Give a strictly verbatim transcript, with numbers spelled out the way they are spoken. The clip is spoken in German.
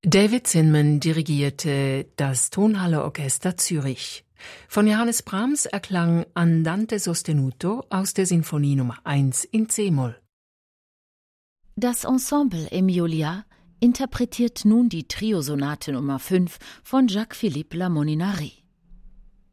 David Zinman dirigierte das Tonhalle-Orchester Zürich. Von Johannes Brahms erklang Andante sostenuto aus der Sinfonie Nummer eins in C-Moll. Das Ensemble Emilia interpretiert nun die Triosonate Nummer fünf von Jacques-Philippe La Molinari.